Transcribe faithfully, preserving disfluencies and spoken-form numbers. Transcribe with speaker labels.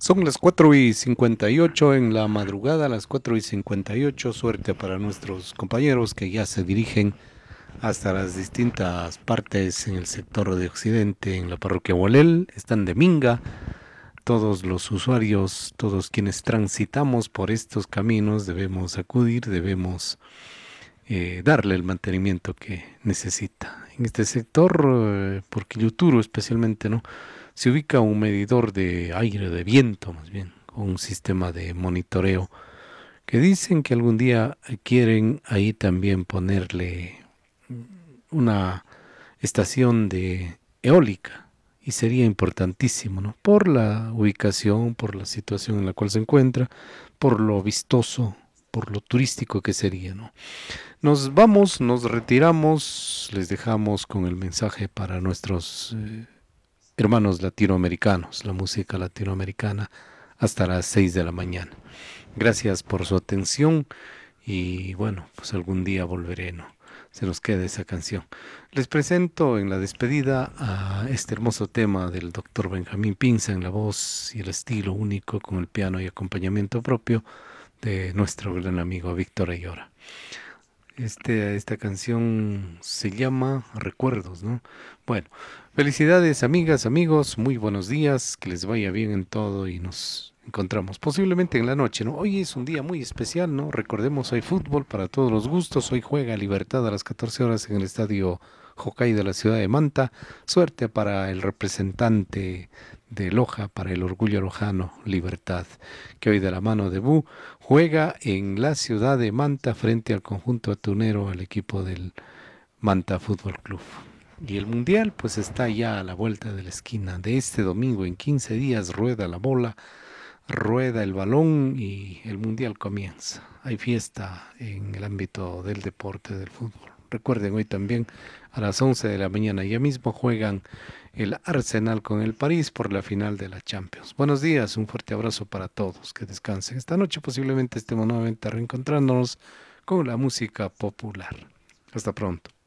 Speaker 1: Son las cuatro y cincuenta y ocho en la madrugada, las cuatro y cincuenta y ocho. Suerte para nuestros compañeros que ya se dirigen hasta las distintas partes en el sector de Occidente, en la parroquia Bolel. Están de minga. Todos los usuarios, todos quienes transitamos por estos caminos, debemos acudir, debemos eh, darle el mantenimiento que necesita. En este sector, eh, por Quilluturo especialmente, ¿no? Se ubica un medidor de aire, de viento más bien, con un sistema de monitoreo que dicen que algún día eh, quieren ahí también ponerle una estación de eólica y sería importantísimo, ¿no? Por la ubicación, por la situación en la cual se encuentra, por lo vistoso, por lo turístico que sería, ¿no? Nos vamos, nos retiramos, les dejamos con el mensaje para nuestros eh, hermanos latinoamericanos, la música latinoamericana, hasta las seis de la mañana. Gracias por su atención y bueno, pues algún día volveré, ¿no? Se nos queda esa canción. Les presento en la despedida a este hermoso tema del doctor Benjamín Pinza en la voz y el estilo único con el piano y acompañamiento propio de nuestro gran amigo Víctor Ayora. Este, esta canción se llama Recuerdos, ¿no? Bueno, felicidades amigas, amigos, muy buenos días, que les vaya bien en todo y nos encontramos posiblemente en la noche, ¿no? Hoy es un día muy especial, ¿no? Recordemos, hay fútbol para todos los gustos, hoy juega Libertad a las catorce horas en el estadio Jocay de la ciudad de Manta. Suerte para el representante de Loja, para el orgullo lojano, Libertad, que hoy de la mano de Bu juega en la ciudad de Manta frente al conjunto atunero, al equipo del Manta Fútbol Club. Y el Mundial pues está ya a la vuelta de la esquina. De este domingo en quince días rueda la bola, rueda el balón y el Mundial comienza. Hay fiesta en el ámbito del deporte del fútbol. Recuerden, hoy también a las once de la mañana ya mismo juegan el Arsenal con el París por la final de la Champions. Buenos días, un fuerte abrazo para todos, que descansen. Esta noche posiblemente estemos nuevamente reencontrándonos con la música popular. Hasta pronto.